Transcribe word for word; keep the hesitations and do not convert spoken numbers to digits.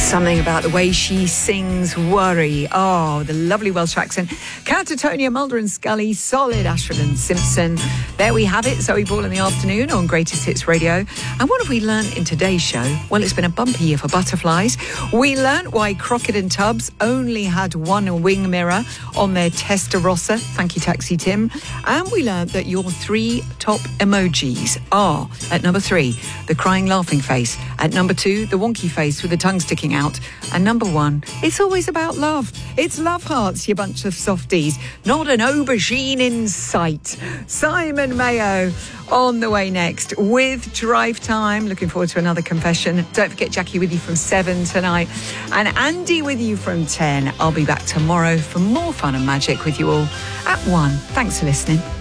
Something about the way she sings Worry. Oh, the lovely Welsh accent. Catatonia, Mulder and Scully, solid Ashford and Simpson. There we have it. Zoe Ball in the afternoon on Greatest Hits Radio. And what have we learnt in today's show? Well, it's been a bumpy year for butterflies. We learnt why Crockett and Tubbs only had one wing mirror on their Testarossa. Thank you, Taxi Tim. And we learnt that your three top emojis are, at number three, the crying laughing face. At number two, the wonky face with the tongue sticking out. And number one, it's always about love. It's love hearts, you bunch of softies. Not an aubergine in sight. Simon Mayo on the way next with Drive Time. Looking forward to another confession. Don't forget Jackie with you from seven tonight. And Andy with you from ten. I'll be back tomorrow for more fun and magic with you all at one. Thanks for listening.